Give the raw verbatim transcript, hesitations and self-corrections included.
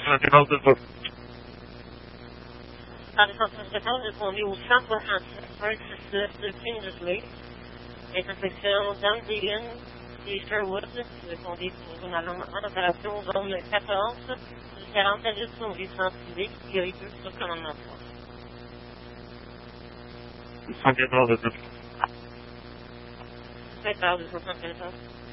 soixante-quatorze de Paul. Par deux cent soixante-quatorze, répondez au cent soixante-sept, un soixante-neuf de Kindersley. Intersection Dame des Lunes et Sherwood. Répondez pour une alarme en opération zone quatorze, quarante à juste au centre civique, véhicule sur commandement trois. soixante-quatorze de Paul. sept heures deux cent soixante-quatorze.